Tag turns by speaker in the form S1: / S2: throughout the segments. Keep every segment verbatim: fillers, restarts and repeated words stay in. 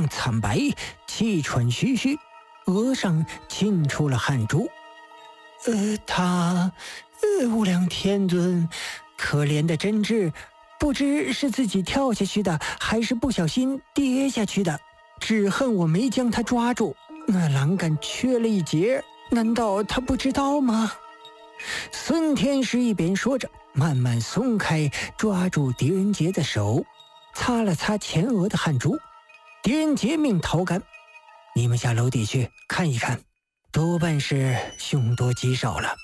S1: 容惨白，气喘吁吁，额上沁出了汗珠。呃，他，呃，无量天尊，可怜的真挚，不知是自己跳下去的，还是不小心跌下去的，只恨我没将他抓住，那栏杆缺了一截，难道他不知道吗？孙天师一边说着，慢慢松开抓住狄仁杰的手，擦了擦前额的汗珠。狄仁杰命陶干：你们下楼底去看一看，多半是凶多吉少了。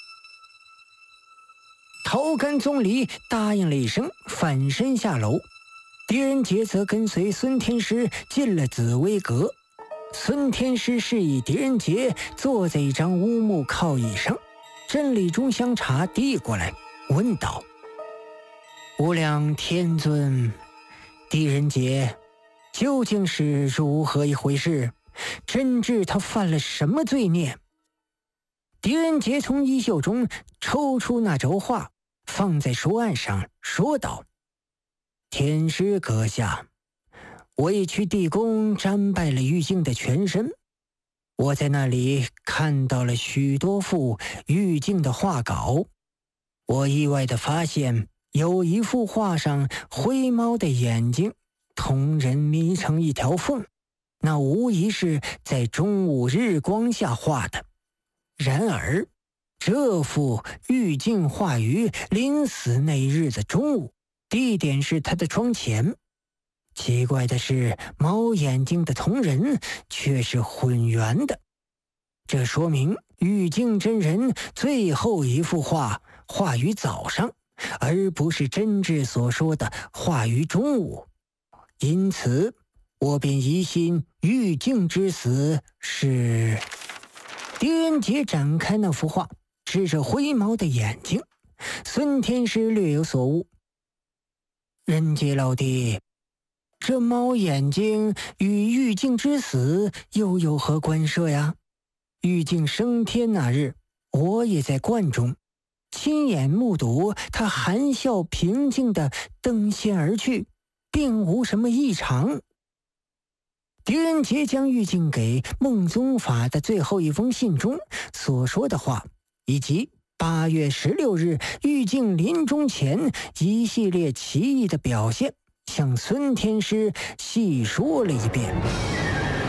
S1: 陶干宗离答应了一声，反身下楼。狄仁杰则跟随孙天师进了紫薇阁。孙天师示意狄仁杰坐在一张乌木靠椅上，斟了一盅香茶递过来，问道：无量天尊，狄仁杰究竟是如何一回事？真挚他犯了什么罪孽？狄仁杰从衣袖中抽出那轴画，放在书案上，说道：天师阁下，我已去地宫瞻拜了玉净的全身，我在那里看到了许多幅玉净的画稿。我意外地发现，有一幅画上灰猫的眼睛同人眯成一条缝，那无疑是在中午日光下画的。然而这幅玉净画于临死那日的中午，地点是他的窗前。奇怪的是，猫眼睛的同人却是混圆的，这说明玉净真人最后一幅画画于早上，而不是真挚所说的画于中午。因此我便疑心玉净之死是……狄仁杰展开那幅画，指着灰猫的眼睛。孙天师略有所悟：仁杰老弟，这猫眼睛与玉净之死又有何关涉呀？玉净升天那日，我也在观中，亲眼目睹他含笑平静地登仙而去，并无什么异常。狄仁杰将玉净给孟宗法的最后一封信中所说的话，以及八月十六日玉净临终前一系列奇异的表现，向孙天师细说了一遍。